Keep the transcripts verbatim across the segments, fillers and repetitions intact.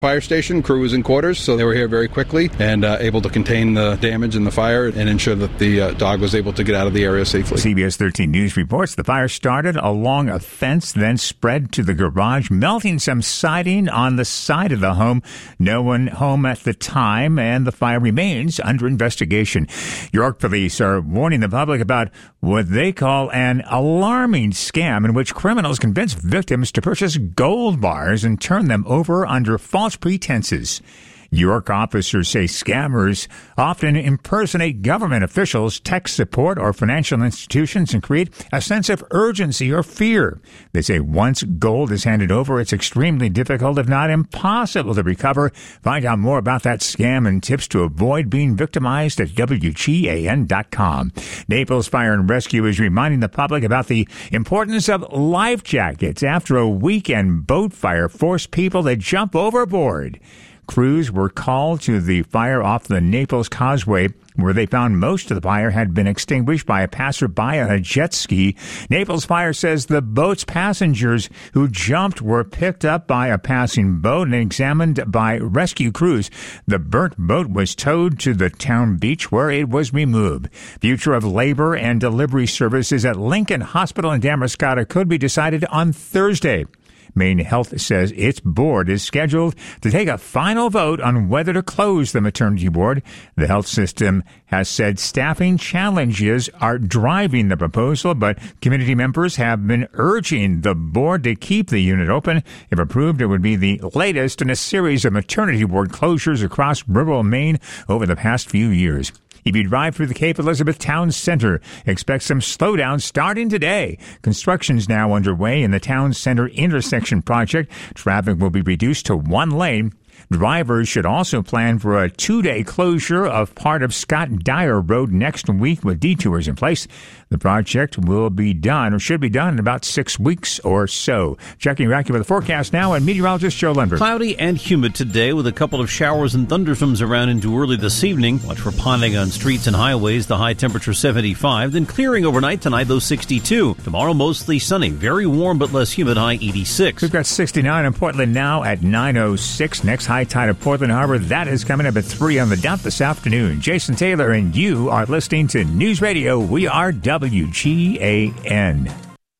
Fire station crew was in quarters, so they were here very quickly and uh, able to contain the damage and the fire and ensure that the uh, dog was able to get out of the area safely. C B S thirteen News reports the fire started along a fence, then spread to the garage, melting some siding on the side of the home. No one home at the time, and the fire remains under investigation. York police are warning the public about what they call an alarming scam in which criminals convince victims to purchase gold bars and turn them over under false pretenses. York officers say scammers often impersonate government officials, tech support, or financial institutions and create a sense of urgency or fear. They say once gold is handed over, it's extremely difficult, if not impossible, to recover. Find out more about that scam and tips to avoid being victimized at W G A N dot com. Naples Fire and Rescue is reminding the public about the importance of life jackets after a weekend boat fire forced people to jump overboard. Crews were called to the fire off the Naples Causeway, where they found most of the fire had been extinguished by a passerby on a jet ski. Naples Fire says the boat's passengers who jumped were picked up by a passing boat and examined by rescue crews. The burnt boat was towed to the town beach, where it was removed. Future of labor and delivery services at Lincoln Hospital in Damariscotta could be decided on Thursday. Maine Health says its board is scheduled to take a final vote on whether to close the maternity ward. The health system has said staffing challenges are driving the proposal, but community members have been urging the board to keep the unit open. If approved, it would be the latest in a series of maternity ward closures across rural Maine over the past few years. If you drive through the Cape Elizabeth Town Center, expect some slowdown starting today. Construction's now underway in the Town Center intersection project. Traffic will be reduced to one lane. Drivers should also plan for a two-day closure of part of Scott Dyer Road next week with detours in place. The project will be done, or should be done, in about six weeks or so. Checking back with the forecast now, and meteorologist Joe Lundberg. Cloudy and humid today with a couple of showers and thunderstorms around into early this evening. Watch for ponding on streets and highways. The high temperature seventy-five. Then clearing overnight tonight, though sixty-two. Tomorrow mostly sunny. Very warm but less humid, high eighty-six. We've got sixty-nine in Portland now at nine oh six. Next high tide of Portland Harbor. That is coming up at three on the dot this afternoon. Jason Taylor and you are listening to News Radio. We are W G A N.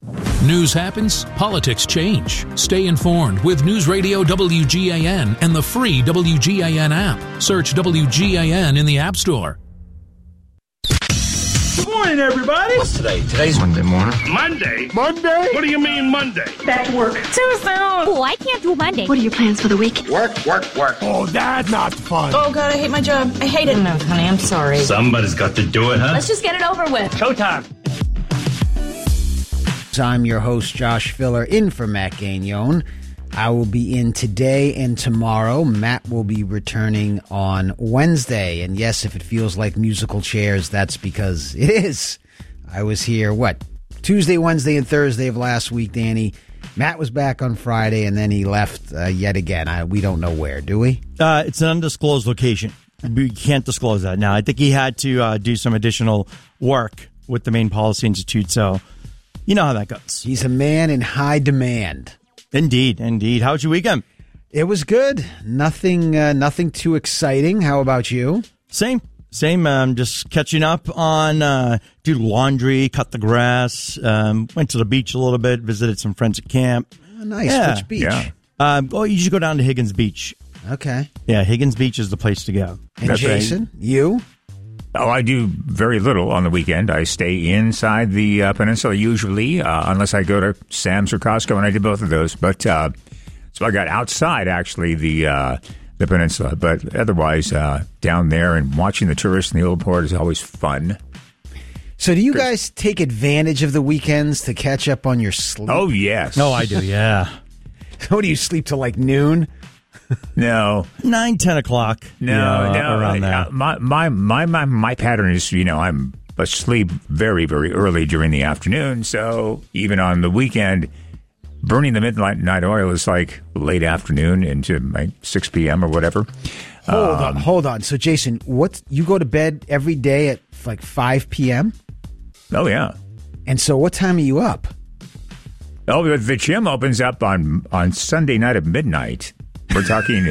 News happens, politics change. Stay informed with News Radio W G A N and the free W G A N app. Search W G A N in the App Store. Good morning, everybody. What's today? Today's Monday morning. Monday? Monday? What do you mean Monday? Back to work. Too soon. Oh, I can't do Monday. What are your plans for the week? Work, work, work. Oh, that's not fun. Oh, God, I hate my job. I hate it. No, honey, I'm sorry. Somebody's got to do it, huh? Let's just get it over with. Showtime. I'm your host, Josh Filler, in for Matt Gagnon. I will be in today and tomorrow. Matt will be returning on Wednesday. And yes, if it feels like musical chairs, that's because it is. I was here, what, Tuesday, Wednesday, and Thursday of last week, Danny. Matt was back on Friday, and then he left uh, yet again. I, we don't know where, do we? Uh, it's an undisclosed location. We can't disclose that. Now, I think he had to uh, do some additional work with the Maine Policy Institute, so you know how that goes. He's a man in high demand. Indeed, indeed. How was your weekend? It was good. Nothing uh, nothing too exciting. How about you? Same. Same. Um, just catching up on, uh, do laundry, cut the grass, um, went to the beach a little bit, visited some friends at camp. Oh, nice. Yeah. Which beach? Yeah. Um, oh, you should go down to Higgins Beach. Okay. Yeah, Higgins Beach is the place to go. And That's Jason, right. you? Oh, I do very little on the weekend. I stay inside the uh, peninsula usually, uh, unless I go to Sam's or Costco, and I did both of those. But uh, so I got outside, actually, the uh, the peninsula. But otherwise, uh, down there and watching the tourists in the old port is always fun. So do you guys take advantage of the weekends to catch up on your sleep? Oh, yes. No, I do, yeah. What, do you sleep till like noon? No, nine, ten o'clock. No, you know, no. around Uh, there. my, my my my my pattern is, you know, I'm asleep very very early during the afternoon. So even on the weekend, burning the midnight night oil is like late afternoon into like six p.m. or whatever. Hold um, on, hold on. So Jason, what you go to bed every day at like five p.m.? Oh yeah. And so what time are you up? Oh, the gym opens up on on Sunday night at midnight. We're talking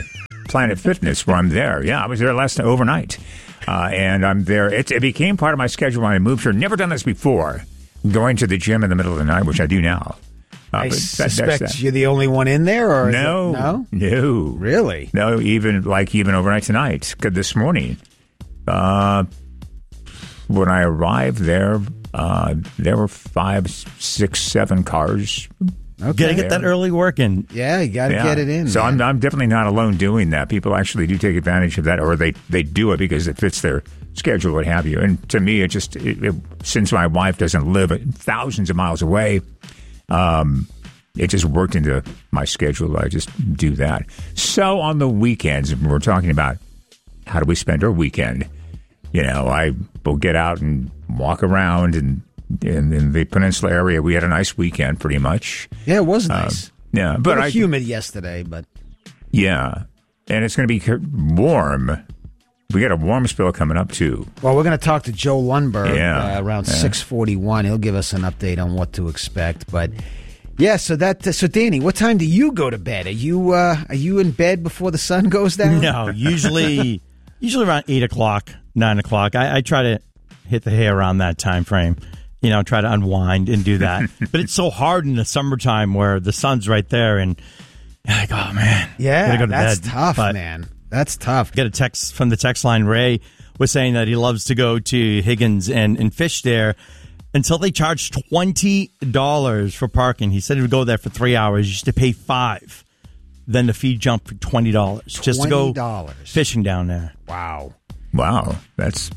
Planet Fitness where I'm there. Yeah, I was there last overnight. Uh, and I'm there. It, it became part of my schedule when I moved here. Never done this before. Going to the gym in the middle of the night, which I do now. Uh, I that, suspect that. you're the only one in there, or no, is it, no, no, really, no. Even like even overnight tonight, this morning, uh, when I arrived there, uh, there were five, six, seven cars. Okay. Gotta get that early work in. Yeah, you gotta yeah. get it in. So man. I'm I'm definitely not alone doing that. People actually do take advantage of that, or they, they do it because it fits their schedule, what have you. And to me, it just it, it, since my wife doesn't live thousands of miles away. Um, it just worked into my schedule. I just do that. So on the weekends, we're talking about how do we spend our weekend? You know, I will get out and walk around, and in, in the peninsula area, we had a nice weekend, pretty much. Yeah, it was nice. Uh, yeah, but a I, humid yesterday, but yeah, and it's going to be warm. We got a warm spell coming up too. Well, we're going to talk to Joe Lundberg yeah. uh, around yeah. six forty-one. He'll give us an update on what to expect. But yeah, so that uh, so Danny, what time do you go to bed? Are you uh, are you in bed before the sun goes down? No, usually usually around eight o'clock, nine o'clock. I, I try to hit the hay around that time frame. You know, try to unwind and do that. But it's so hard in the summertime where the sun's right there, and you're like, oh man, yeah, gotta go to that's bed. tough, but, man. That's tough. Get a text from the text line. Ray was saying that he loves to go to Higgins and, and fish there until they charge twenty dollars for parking. He said he would go there for three hours. You used to pay five. Then the fee jumped for twenty dollars just to go fishing down there. Wow. Wow. That's.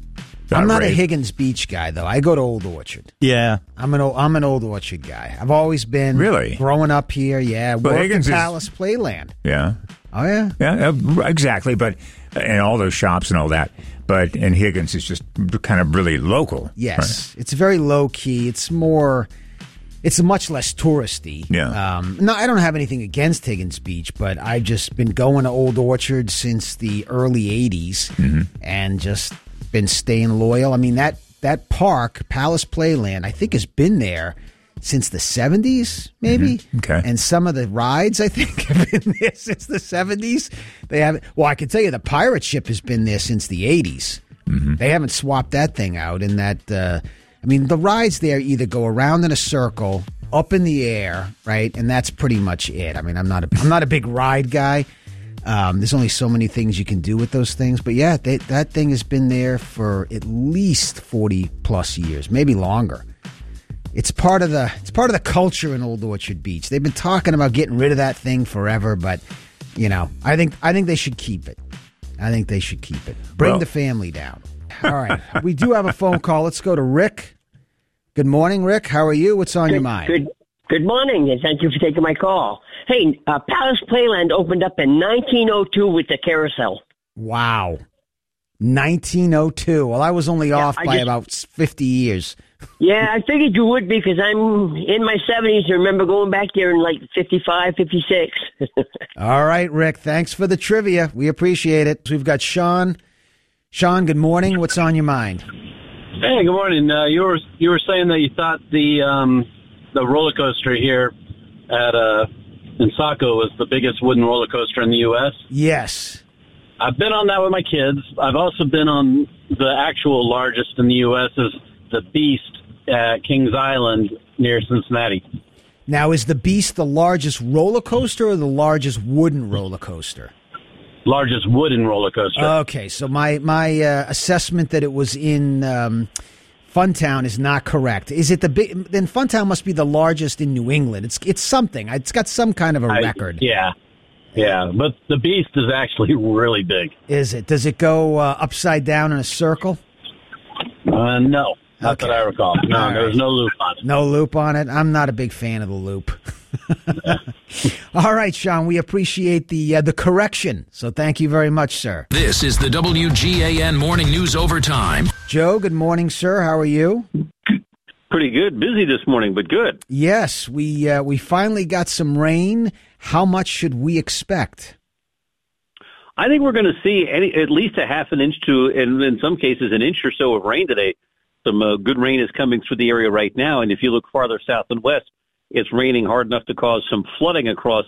I'm not Ray. a Higgins Beach guy, though. I go to Old Orchard. Yeah. I'm an old, I'm an Old Orchard guy. I've always been. Really? Growing up here, yeah. Well, Worked Higgins at is- Palace Playland. Yeah. Oh, yeah? Yeah, uh, exactly. But and all those shops and all that. But and Higgins is just kind of really local. Yes, right? It's very low key. It's more. It's much less touristy. Yeah. Um, no, I don't have anything against Higgins Beach, but I've just been going to Old Orchard since the early eighties, mm-hmm. and just been staying loyal. I mean that that park, Palace Playland, I think has been there since the seventies, maybe. Mm-hmm. Okay. And some of the rides, I think, have been there since the seventies. They haven't. Well, I can tell you the pirate ship has been there since the eighties. Mm-hmm. They haven't swapped that thing out. And that, uh, I mean, the rides there either go around in a circle, up in the air, right? And that's pretty much it. I mean, I'm not a, I'm not a big ride guy. Um, there's only so many things you can do with those things. But yeah, they, that thing has been there for at least forty plus years, maybe longer. It's part of the it's part of the culture in Old Orchard Beach. They've been talking about getting rid of that thing forever, but you know, I think I think they should keep it. I think they should keep it. Bring well, the family down. All right, we do have a phone call. Let's go to Rick. Good morning, Rick. How are you? What's on good, your mind? Good. Good morning, and thank you for taking my call. Hey, uh, Palace Playland opened up in nineteen oh two with the carousel. Wow, nineteen oh two. Well, I was only yeah, off I by just, about fifty years. Yeah, I figured you would because I'm in my seventies and remember going back there in like fifty-five, fifty-six. All right, Rick. Thanks for the trivia. We appreciate it. We've got Sean. Sean, good morning. What's on your mind? Hey, good morning. Uh, you were you were saying that you thought the um, the roller coaster here at uh, in Saco was the biggest wooden roller coaster in the U S. Yes. I've been on that with my kids. I've also been on the actual largest in the U S is the Beast at Kings Island near Cincinnati. Now, is the Beast the largest roller coaster or the largest wooden roller coaster? Largest wooden roller coaster. Okay, so my my uh, assessment that it was in um, Funtown is not correct. Is it the big? Then Funtown must be the largest in New England. It's it's something. It's got some kind of a I, record. Yeah, yeah. But the Beast is actually really big. Is it? Does it go uh, upside down in a circle? Uh, no. Not Okay. that I recall. No, All there's right. no loop on it. No loop on it. I'm not a big fan of the loop. All right, Sean, we appreciate the uh, the correction. So thank you very much, sir. This is the W G A N Morning News Overtime. Joe, good morning, sir. How are you? Pretty good. Busy this morning, but good. Yes, we uh, we finally got some rain. How much should we expect? I think we're going to see any, at least a half an inch to, and in some cases, an inch or so of rain today. Some uh, good rain is coming through the area right now, and if you look farther south and west, it's raining hard enough to cause some flooding across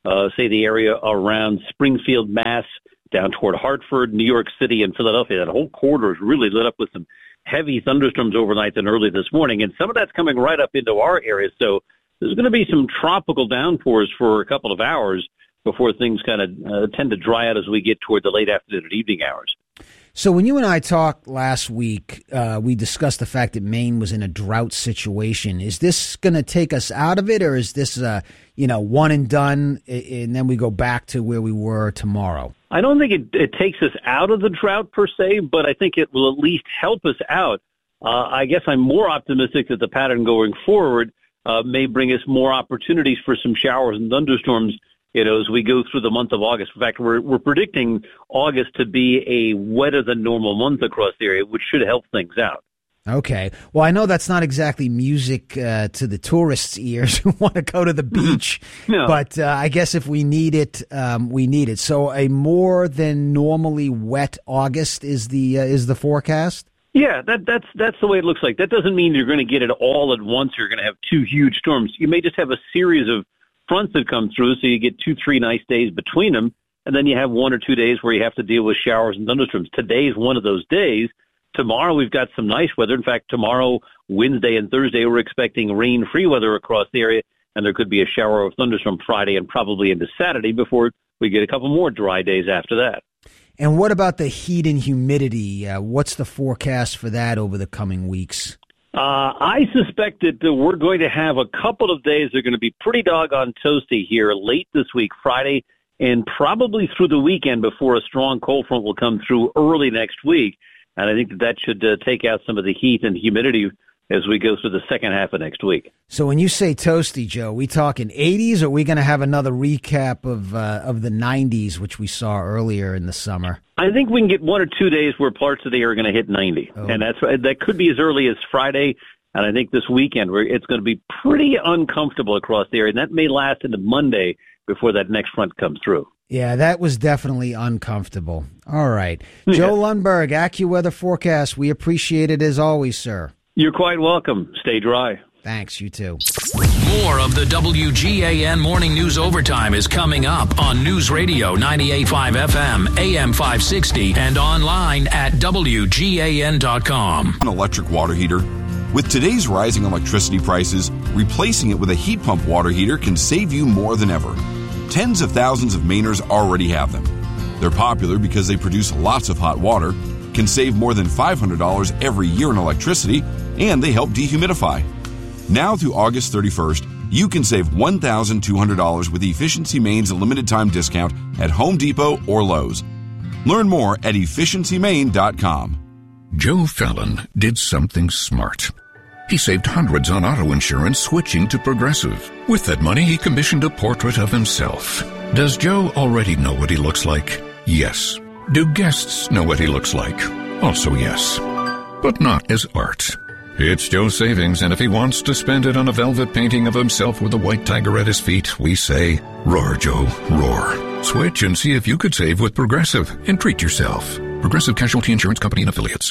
uh, say, the area around Springfield, Mass., down toward Hartford, New York City, and Philadelphia. That whole corridor is really lit up with some heavy thunderstorms overnight and early this morning, and some of that's coming right up into our area. So there's going to be some tropical downpours for a couple of hours before things kind of uh, tend to dry out as we get toward the late afternoon and evening hours. So when you and I talked last week, uh, we discussed the fact that Maine was in a drought situation. Is this going to take us out of it, or is this, uh, you know, one and done, and then we go back to where we were tomorrow? I don't think it, it takes us out of the drought per se, but I think it will at least help us out. Uh, I guess I'm more optimistic that the pattern going forward uh, may bring us more opportunities for some showers and thunderstorms, you know, as we go through the month of August. In fact, we're we're predicting August to be a wetter than normal month across the area, which should help things out. Okay. Well, I know that's not exactly music uh, to the tourists' ears who want to go to the beach, no. but uh, I guess if we need it, um, we need it. So a more than normally wet August is the uh, is the forecast? Yeah, that, that's that's the way it looks like. That doesn't mean you're going to get it all at once. You're going to have two huge storms. You may just have a series of fronts that come through, so you get two, three nice days between them, and then you have one or two days where you have to deal with showers and thunderstorms. Today is one of those days. Tomorrow we've got some nice weather. In fact, tomorrow, Wednesday and Thursday, we're expecting rain-free weather across the area, and there could be a shower or thunderstorm Friday and probably into Saturday before we get a couple more dry days after that. And what about the heat and humidity? Uh, what's the forecast for that over the coming weeks? Uh, I suspect that uh, we're going to have a couple of days that are going to be pretty doggone toasty here late this week, Friday, and probably through the weekend before a strong cold front will come through early next week. And I think that that should uh, take out some of the heat and humidity as we go through the second half of next week. So when you say toasty, Joe, we talking eighties, or are we going to have another recap of uh, of the nineties, which we saw earlier in the summer? I think we can get one or two days where parts of the air are going to hit ninety, oh. and that's that could be as early as Friday. And I think this weekend where it's going to be pretty uncomfortable across the area, and that may last into Monday before that next front comes through. Yeah, that was definitely uncomfortable. All right. Joe Lundberg, AccuWeather Forecast. We appreciate it as always, sir. You're quite welcome. Stay dry. Thanks, you too. More of the W G A N Morning News Overtime is coming up on News Radio ninety-eight point five F M, A M five sixty, and online at W G A N dot com. An electric water heater. With today's rising electricity prices, replacing it with a heat pump water heater can save you more than ever. Tens of thousands of Mainers already have them. They're popular because they produce lots of hot water, can save more than five hundred dollars every year in electricity, and they help dehumidify. Now through August thirty-first, you can save one thousand two hundred dollars with Efficiency Maine's limited time discount at Home Depot or Lowe's. Learn more at efficiency maine dot com. Joe Fallon did something smart. He saved hundreds on auto insurance switching to Progressive. With that money, he commissioned a portrait of himself. Does Joe already know what he looks like? Yes. Do guests know what he looks like? Also yes. But not as art. It's Joe's savings, and if he wants to spend it on a velvet painting of himself with a white tiger at his feet, we say, roar, Joe, roar. Switch and see if you could save with Progressive and treat yourself. Progressive Casualty Insurance Company and Affiliates.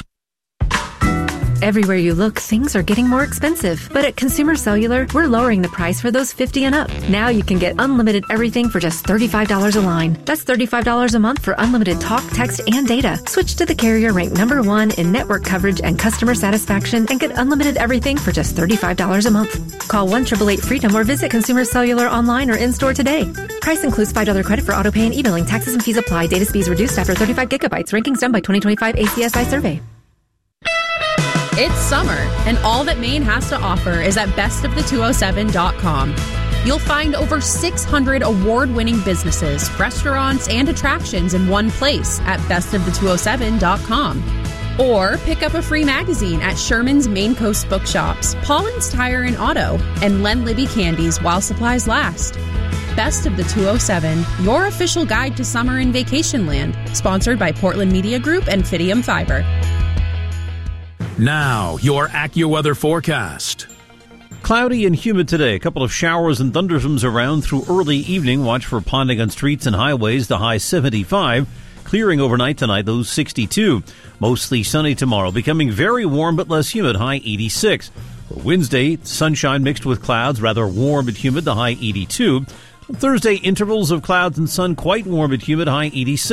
Everywhere you look, things are getting more expensive. But at Consumer Cellular, we're lowering the price for those fifty and up. Now you can get unlimited everything for just thirty-five dollars a line. That's thirty-five dollars a month for unlimited talk, text, and data. Switch to the carrier ranked number one in network coverage and customer satisfaction and get unlimited everything for just thirty-five dollars a month. Call one eight eight eight freedom or visit Consumer Cellular online or in-store today. Price includes five dollars credit for auto pay and e-billing. Taxes and fees apply. Data speeds reduced after thirty-five gigabytes. Rankings done by twenty twenty-five A C S I survey. It's summer, and all that Maine has to offer is at best of the two oh seven dot com. You'll find over six hundred award-winning businesses, restaurants, and attractions in one place at best of the two oh seven dot com. Or pick up a free magazine at Sherman's Maine Coast Bookshops, Paulin's Tire and Auto, and Len Libby Candies while supplies last. Best of the two oh seven, your official guide to summer in vacation land. Sponsored by Portland Media Group and Fidium Fiber. Now, your AccuWeather forecast. Cloudy and humid today. A couple of showers and thunderstorms around through early evening. Watch for ponding on streets and highways. The high seventy-five. Clearing overnight tonight, those sixty-two. Mostly sunny tomorrow. Becoming very warm but less humid. High eighty-six. For Wednesday, sunshine mixed with clouds. Rather warm but humid. The high eighty-two. Thursday, intervals of clouds and sun, quite warm but humid, high eighty-six.